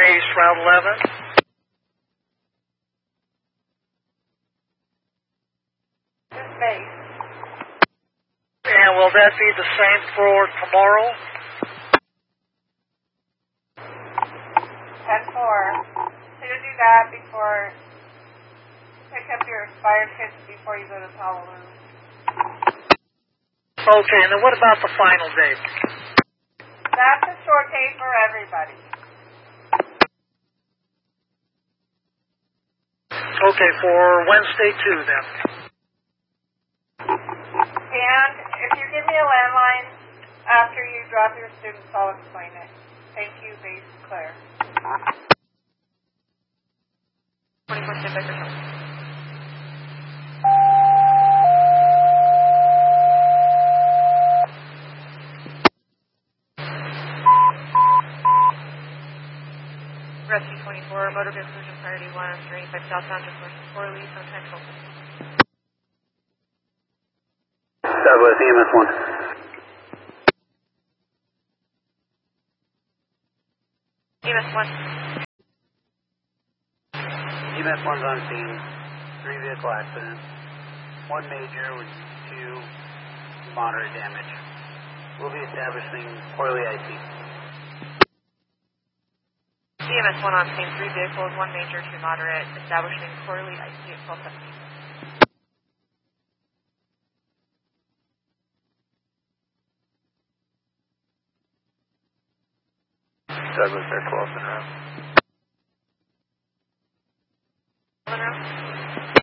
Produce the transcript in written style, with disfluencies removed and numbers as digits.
East Route 11. Base. And will that be the same for tomorrow? 10-4. So you'll do that before, pick up your expired kits before you go to Honolulu. Okay, and then what about the final date? That's a short day for everybody. Okay, for Wednesday too then. And if you give me a landline after you drop your students, I'll explain it. Thank you, Base Claire. 24 Civic or something. Rescue 24, motor vehicle collision priority 1 on 35 southbound, just north of Corley, sometime 12:50. Southwest EMS 1. EMS 1. EMS 1's on scene. 3 vehicle accident. 1 major with 2 moderate damage. We'll be establishing Corley IC. EMS 1 on scene, 3 vehicles, 1 major, 2 moderate, establishing Corley IC at 12:50. Douglas Air 12 and a half.